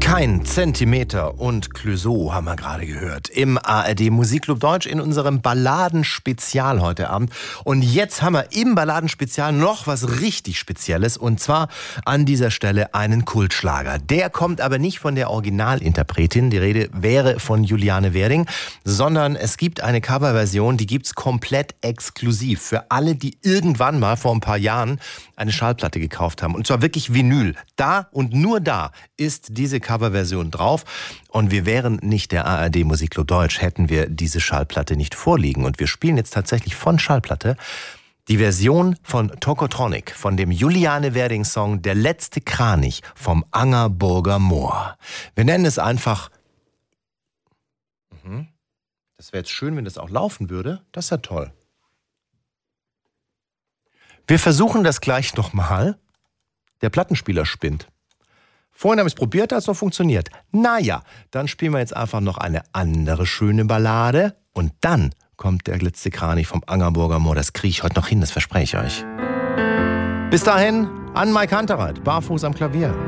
Kein Zentimeter und Clouseau haben wir gerade gehört. Im ARD Musikclub Deutsch in unserem Balladenspezial heute Abend. Und jetzt haben wir im Balladenspezial noch was richtig Spezielles. Und zwar an dieser Stelle einen Kultschlager. Der kommt aber nicht von der Originalinterpretin, die Rede wäre von Juliane Werding, sondern es gibt eine Coverversion, die gibt's komplett exklusiv für alle, die irgendwann mal vor ein paar Jahren eine Schallplatte gekauft haben. Und zwar wirklich Vinyl. Da und nur da ist diese Coverversion drauf. Und wir wären nicht der ARD Musikclub Deutsch, hätten wir diese Schallplatte nicht vorliegen. Und wir spielen jetzt tatsächlich von Schallplatte die Version von Tokotronic, von dem Juliane Werding Song Der letzte Kranich vom Angerburger Moor. Wir nennen es einfach... Das wäre jetzt schön, wenn das auch laufen würde. Das ist ja toll. Wir versuchen das gleich nochmal. Der Plattenspieler spinnt. Vorhin habe ich es probiert, da hat es noch funktioniert. Naja, dann spielen wir jetzt einfach noch eine andere schöne Ballade. Und dann kommt der letzte Kranich vom Angerburger Moor. Das kriege ich heute noch hin, das verspreche ich euch. Bis dahin, an Mike Hunterreit, barfuß am Klavier.